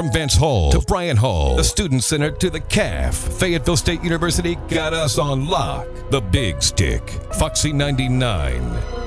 From Vance Hall to Bryant Hall, the Student Center to the CAF, Fayetteville State University got us on lock. The Big Stick, Foxy 99.